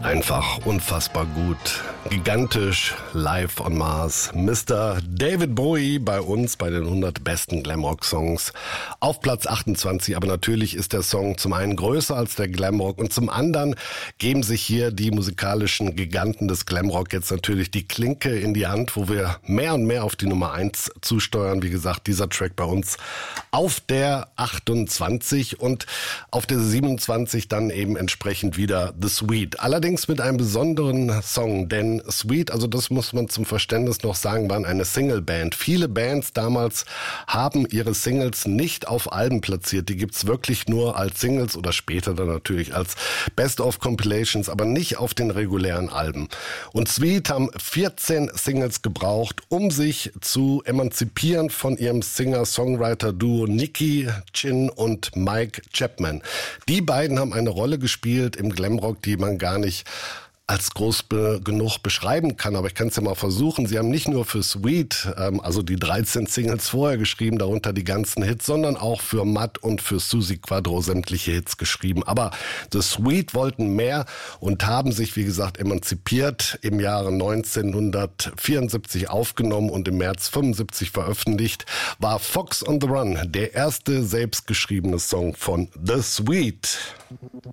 Einfach unfassbar gut, gigantisch, live on Mars. Mr. David Bowie bei uns bei den 100 besten Glamrock-Songs auf Platz 28. Aber natürlich ist der Song zum einen größer als der Glamrock und zum anderen geben sich hier die musikalischen Giganten des Glamrock jetzt natürlich die Klinke in die Hand, wo wir mehr und mehr auf die Nummer 1 zusteuern. Wie gesagt, dieser Track bei uns auf der 28 und auf der 27 dann eben entsprechend wieder The Sweet. Allerdings mit einem besonderen Song, denn Sweet, also das muss man zum Verständnis noch sagen, waren eine Singleband. Viele Bands damals haben ihre Singles nicht auf Alben platziert. Die gibt's wirklich nur als Singles oder später dann natürlich als Best-of-Compilations, aber nicht auf den regulären Alben. Und Sweet haben 14 Singles gebraucht, um sich zu emanzipieren von ihrem Singer-Songwriter-Duo Nicky Chinn und Mike Chapman. Die beiden haben eine Rolle gespielt im Glamrock, die man gar nicht als groß genug beschreiben kann, aber ich kann es ja mal versuchen. Sie haben nicht nur für Sweet, also die 13 Singles vorher geschrieben, darunter die ganzen Hits, sondern auch für Matt und für Suzi Quatro sämtliche Hits geschrieben. Aber The Sweet wollten mehr und haben sich, wie gesagt, emanzipiert, im Jahre 1974 aufgenommen und im März 75 veröffentlicht, war Fox on the Run der erste selbstgeschriebene Song von The Sweet.